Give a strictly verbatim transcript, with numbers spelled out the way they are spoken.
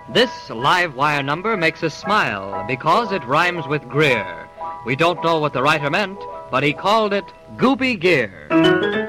This live wire number makes us smile because it rhymes with Greer. We don't know what the writer meant, but he called it Goopy Gear.